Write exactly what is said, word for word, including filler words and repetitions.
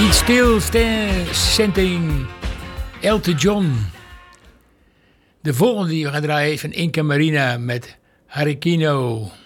Still stand, Something, Elton John. De volgende die we gaan draaien is van Inca Marina met Harikino.